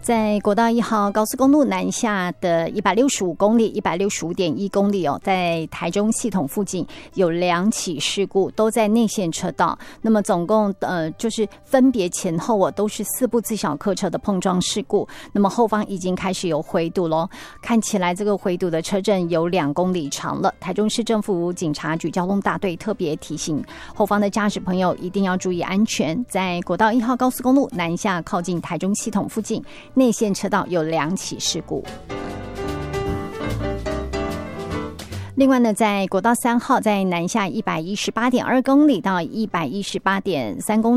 在国道1号高速公路南下的165公里、165.1公里哦，在台中系统附近有2起事故，都在内线车道。那么总共就是分别前后哦都是4部自小客车的碰撞事故。那么后方已经开始有回堵咯，看起来这个回堵的车阵有2公里长了。台中市政府警察局交通大队特别提醒后方的驾驶朋友一定要注意安全，在国道1号高速公路南下靠近台中系统附近内线车道有2起事故。另外呢，在国道3号在南下118.2公里到118.3公里